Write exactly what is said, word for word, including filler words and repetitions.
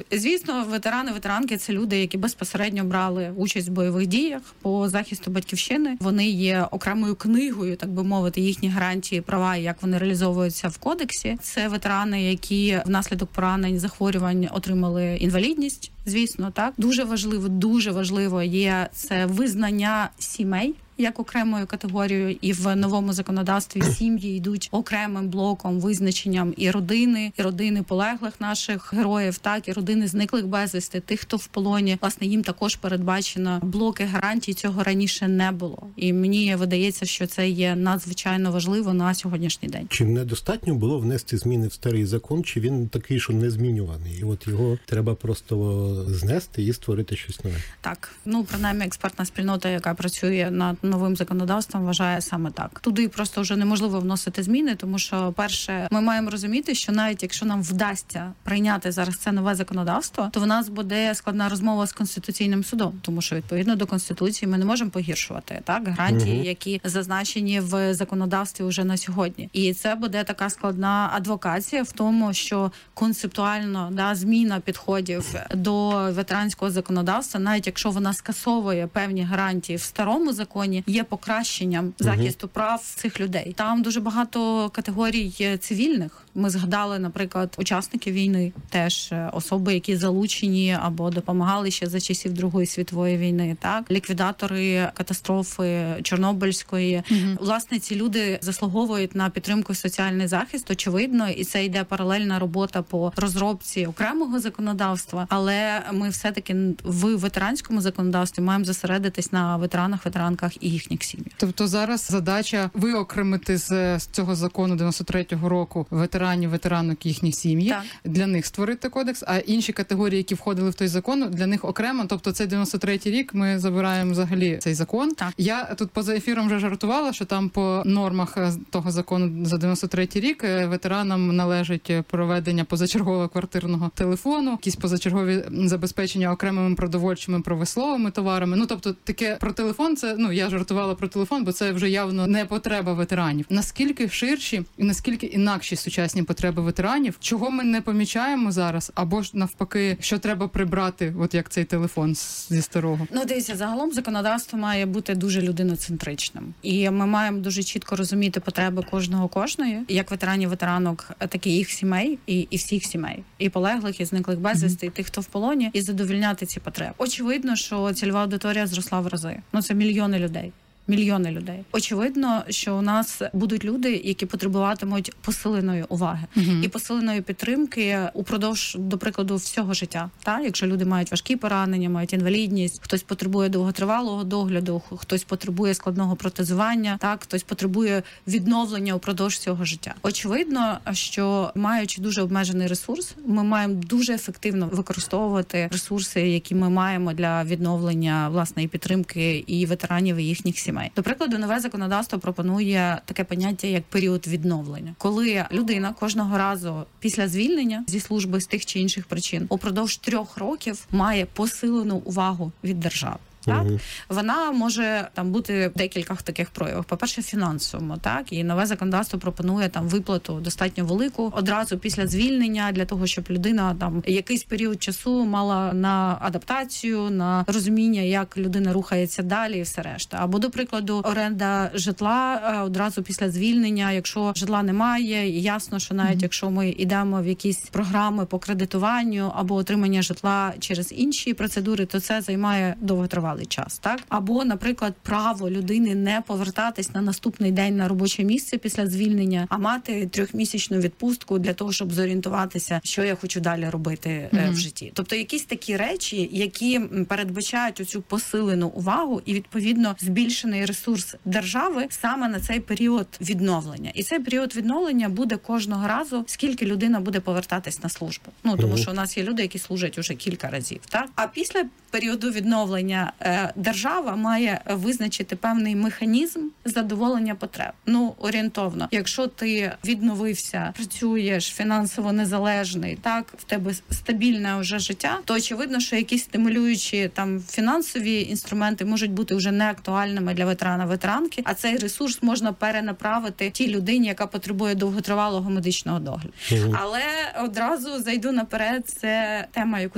Звісно, ветерани, ветеранки – це люди, які безпосередньо брали участь в бойових діях по захисту батьківщини. Вони є окремою книгою, так би мовити, їхні гарантії, права, як вони реалізовуються в кодексі. Це ветерани, які внаслідок поранень, захворювань отримали інвалідність. Звісно, так. Дуже важливо, дуже важливо є це визнання сімей як окремою категорією, і в новому законодавстві сім'ї йдуть окремим блоком, визначенням і родини, і родини полеглих наших героїв, так, і родини зниклих безвісти, тих, хто в полоні. Власне, їм також передбачено блоки гарантій, цього раніше не було. І мені видається, що це є надзвичайно важливо на сьогоднішній день. Чи недостатньо було внести зміни в старий закон, чи він такий, що не змінюваний? І от його треба просто знести і створити щось нове? Так. Ну, принаймні, експертна спільнота, яка працює над новим законодавством, вважає саме так. Туди просто вже неможливо вносити зміни, тому що, перше, ми маємо розуміти, що навіть якщо нам вдасться прийняти зараз це нове законодавство, то в нас буде складна розмова з Конституційним судом, тому що, відповідно до Конституції, ми не можемо погіршувати, так, гарантії, угу. які зазначені в законодавстві вже на сьогодні. І це буде така складна адвокація в тому, що концептуально, да, зміна підходів до ветеранського законодавства, навіть якщо вона скасовує певні гарантії в старому законі, є покращенням захисту угу. прав цих людей. Там дуже багато категорій цивільних. Ми згадали, наприклад, учасників війни, теж особи, які залучені або допомагали ще за часів Другої світової війни, так, ліквідатори катастрофи Чорнобильської. Угу. Власне, ці люди заслуговують на підтримку і соціальний захист, очевидно, і це йде паралельна робота по розробці окремого законодавства, але ми все-таки в ветеранському законодавстві маємо зосередитись на ветеранах, ветеранках і їхніх сім'ях. Тобто зараз задача виокремити з цього закону дев'яносто третього року ветеранів, ветеранок, їхніх сім'ї, так. для них створити кодекс, а інші категорії, які входили в той закон, для них окремо, тобто цей дев'яносто третій рік ми забираємо взагалі цей закон. Так. Я тут поза ефіром вже жартувала, що там по нормах того закону за дев'яносто третій рік ветеранам належить проведення позачергового квартирного телефону, якісь позачергові забезпечення окремими продовольчими промисловими товарами. Ну, тобто таке про телефон, це, ну, я жартувала про телефон, бо це вже явно не потреба ветеранів. Наскільки ширші і наскільки інакші сучасні потреби ветеранів, чого ми не помічаємо зараз, або ж навпаки, що треба прибрати, от як цей телефон зі старого? Ну, дивіться, загалом законодавство має бути дуже людиноцентричним. І ми маємо дуже чітко розуміти потреби кожного кожної, як ветеранів, ветеранок, так і їх сімей, і, і всіх сімей. І полеглих, і зниклих безвісти, mm-hmm. і тих, хто в полоні, і задовольняти ці потреби. Очевидно, що цільова аудиторія зросла в рази. Ну, це мільйони людей. Мільйони людей. Очевидно, що у нас будуть люди, які потребуватимуть посиленої уваги uh-huh. і посиленої підтримки упродовж, до прикладу, всього життя. Та? Якщо люди мають важкі поранення, мають інвалідність, хтось потребує довготривалого догляду, хтось потребує складного протезування, так? Хтось потребує відновлення упродовж цього життя. Очевидно, що маючи дуже обмежений ресурс, ми маємо дуже ефективно використовувати ресурси, які ми маємо для відновлення власної підтримки і ветеранів, і їхніх сімей. До прикладу, нове законодавство пропонує таке поняття, як період відновлення. Коли людина кожного разу після звільнення зі служби з тих чи інших причин упродовж трьох років має посилену увагу від держави. Так? Угу. Вона може там бути в декілька таких проявах. По-перше, фінансово, так? І нове законодавство пропонує там виплату достатньо велику одразу після звільнення для того, щоб людина там якийсь період часу мала на адаптацію, на розуміння, як людина рухається далі і все решта. Або, до прикладу, оренда житла одразу після звільнення, якщо житла немає, і ясно, що навіть угу. якщо ми йдемо в якісь програми по кредитуванню або отримання житла через інші процедури, то це займає довготривалий час, так? Або, наприклад, право людини не повертатись на наступний день на робоче місце після звільнення, а мати трьохмісячну відпустку для того, щоб зорієнтуватися, що я хочу далі робити mm-hmm. в житті. Тобто якісь такі речі, які передбачають оцю посилену увагу і, відповідно, збільшений ресурс держави саме на цей період відновлення. І цей період відновлення буде кожного разу, скільки людина буде повертатись на службу. Ну, тому mm-hmm. що у нас є люди, які служать уже кілька разів, так? А після періоду відновлення держава має визначити певний механізм задоволення потреб. Ну, орієнтовно. Якщо ти відновився, працюєш, фінансово незалежний, так, в тебе стабільне вже життя, то очевидно, що якісь стимулюючі там фінансові інструменти можуть бути вже не актуальними для ветерана, ветеранки, а цей ресурс можна перенаправити тій людині, яка потребує довготривалого медичного догляду. Mm-hmm. Але одразу зайду наперед, це тема, яку